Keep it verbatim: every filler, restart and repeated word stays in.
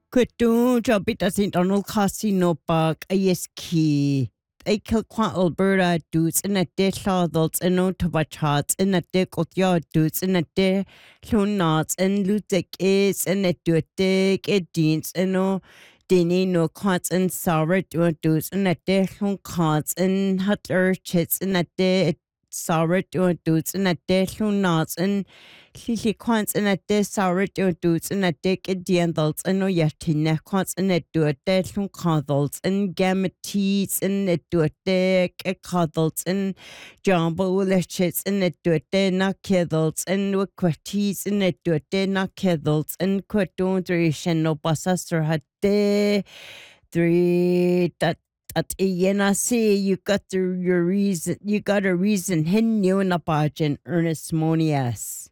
Kutun jobita sin Donald Casino Park Ayeski. Ekel Kwa Alberta dudes in a de adults and no tabachats in a dick of yard dudes in a de lunats and lutek is and a do a dick it deans and no dini no cats and sour do dudes in a de lun cats and hutler chits in a de sour do dudes in a de lunats and Lily quants in a de sour do dudes in a dick it deandals and no yatina quants in a do a de lun cuddles and gammetes in a do a dick a cuddles and jumbo lechits in a do a de na kiddles and no quatis in a do a de na kiddles and quatondration no basasser had de three that at Iena see you got the, your reason you got a reason hin you in a budget Ernest Monias.